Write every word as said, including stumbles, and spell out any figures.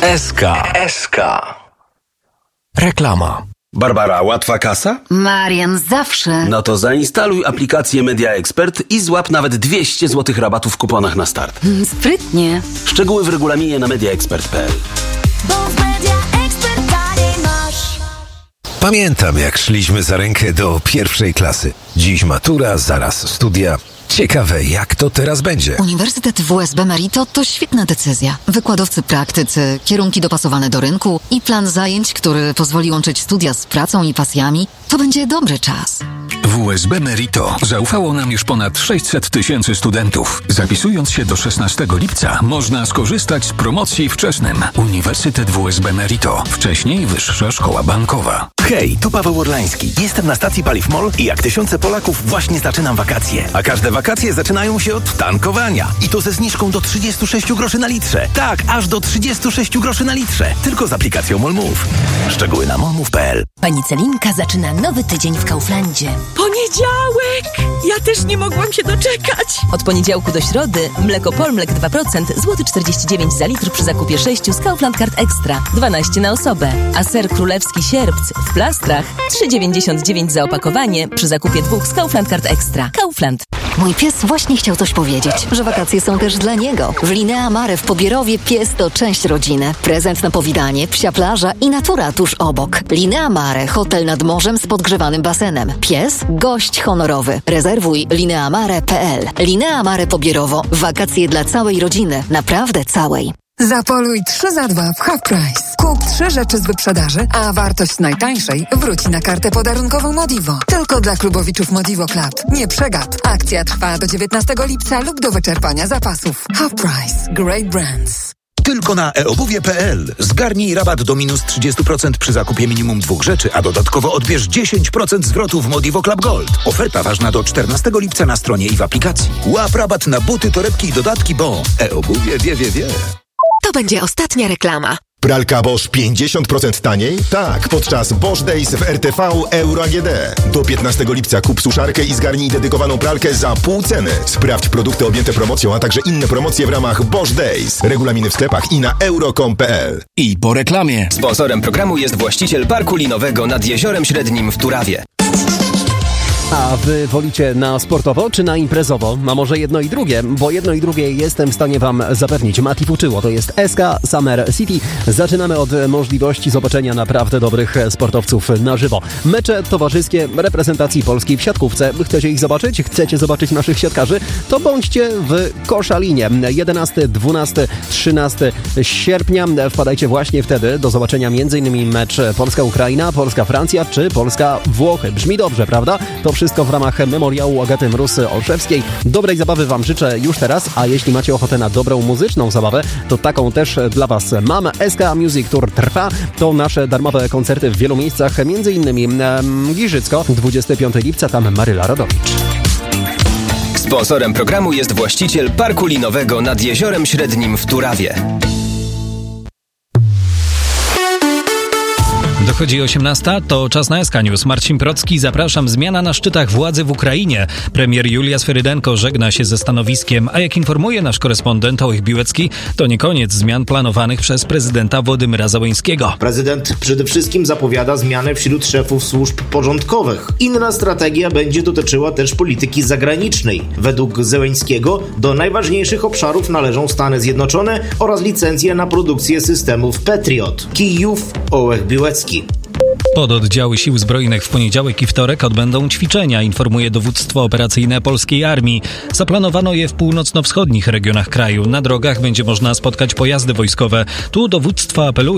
S K. S K. Reklama. Barbara, łatwa kasa? Marian, zawsze. No to zainstaluj aplikację Media Expert i złap nawet dwieście złotych rabatu w kuponach na start. Mm, sprytnie. Szczegóły w regulaminie na media expert kropka p l. Pamiętam, jak szliśmy za rękę do pierwszej klasy. Dziś matura, zaraz studia. Ciekawe, jak to teraz będzie. Uniwersytet W S B Merito to świetna decyzja. Wykładowcy praktycy, kierunki dopasowane do rynku i plan zajęć, który pozwoli łączyć studia z pracą i pasjami, to będzie dobry czas. W S B Merito zaufało nam już ponad sześćset tysięcy studentów. Zapisując się do szesnastego lipca można skorzystać z promocji wczesnym. Uniwersytet W S B Merito. Wcześniej Wyższa Szkoła Bankowa. Hej, tu Paweł Orlański. Jestem na stacji Paliw Mol i jak tysiące Polaków właśnie zaczynam wakacje. A każde wakacje zaczynają się od tankowania. I to ze zniżką do trzydzieści sześć groszy na litrze. Tak, aż do trzydzieści sześć groszy na litrze. Tylko z aplikacją MOLMOVE. Szczegóły na molmove kropka p l. Pani Celinka zaczyna nowy tydzień w Kauflandzie. Poniedziałek! Ja też nie mogłam się doczekać. Od poniedziałku do środy mleko Polmlek dwa procent, złoty czterdzieści dziewięć za litr przy zakupie sześciu z Kaufland Card Extra, dwanaście na osobę. A ser królewski sierpc w plastrach, trzy dziewięćdziesiąt dziewięć za opakowanie przy zakupie dwóch z Kaufland Card Extra. Kaufland. Mój pies właśnie chciał coś powiedzieć, że wakacje są też dla niego. W Linea Mare w Pobierowie pies to część rodziny. Prezent na powitanie, psia plaża i natura tuż obok. Linea Mare, hotel nad morzem z podgrzewanym basenem. Pies, gość honorowy. Rezerwuj lineamare kropka p l. Linea Mare Pobierowo. Wakacje dla całej rodziny. Naprawdę całej. Zapoluj trzy za dwa w Half Price. Kup trzy rzeczy z wyprzedaży, a wartość najtańszej wróci na kartę podarunkową Modivo. Tylko dla klubowiczów Modivo Club. Nie przegap. Akcja trwa do dziewiętnastego lipca lub do wyczerpania zapasów. Half Price. Great brands. Tylko na e obuwie kropka p l. Zgarnij rabat do minus trzydzieści procent przy zakupie minimum dwóch rzeczy, a dodatkowo odbierz dziesięć procent zwrotu w Modivo Club Gold. Oferta ważna do czternastego lipca na stronie i w aplikacji. Łap rabat na buty, torebki i dodatki, bo e-obuwie wie, wie, wie. To będzie ostatnia reklama. Pralka Bosch pięćdziesiąt procent taniej? Tak, podczas Bosch Days w R T V Euro A G D. Do piętnastego lipca kup suszarkę i zgarnij dedykowaną pralkę za pół ceny. Sprawdź produkty objęte promocją, a także inne promocje w ramach Bosch Days. Regulaminy w sklepach i na euro kropka com kropka p l. I po reklamie. Sponsorem programu jest właściciel Parku Linowego nad Jeziorem Średnim w Turawie. A wy wolicie na sportowo czy na imprezowo? A może jedno i drugie? Bo jedno i drugie jestem w stanie wam zapewnić. Mati Fuczyło, to jest S K Summer City. Zaczynamy od możliwości zobaczenia naprawdę dobrych sportowców na żywo. Mecze towarzyskie reprezentacji polskiej w siatkówce. Chcecie ich zobaczyć? Chcecie zobaczyć naszych siatkarzy? To bądźcie w Koszalinie. jedenastego, dwunastego, trzynastego sierpnia. Wpadajcie właśnie wtedy do zobaczenia m.in. mecz Polska-Ukraina, Polska-Francja czy Polska-Włochy. Brzmi dobrze, prawda? To wszystko w ramach memoriału Agaty Mróz-Olszewskiej. Dobrej zabawy wam życzę już teraz, a jeśli macie ochotę na dobrą muzyczną zabawę, to taką też dla was mam. S K Music Tour trwa. To nasze darmowe koncerty w wielu miejscach, między innymi Giżycko, dwudziestego piątego lipca, tam Maryla Rodowicz. Sponsorem programu jest właściciel Parku Linowego nad Jeziorem Średnim w Turawie. Dochodzi osiemnasta, to czas na S K News. Marcin Procki, zapraszam. Zmiana na szczytach władzy w Ukrainie. Premier Julia Sferydenko żegna się ze stanowiskiem, a jak informuje nasz korespondent Ołech Biłecki, to nie koniec zmian planowanych przez prezydenta Władimyra Zełenskiego. Prezydent przede wszystkim zapowiada zmiany wśród szefów służb porządkowych. Inna strategia będzie dotyczyła też polityki zagranicznej. Według Zełenskiego do najważniejszych obszarów należą Stany Zjednoczone oraz licencje na produkcję systemów Patriot. Kijów, Ołech Biłecki. Pododdziały Sił Zbrojnych w poniedziałek i wtorek odbędą ćwiczenia, informuje dowództwo operacyjne polskiej armii. Zaplanowano je w północno-wschodnich regionach kraju. Na drogach będzie można spotkać pojazdy wojskowe. Tu dowództwo apeluje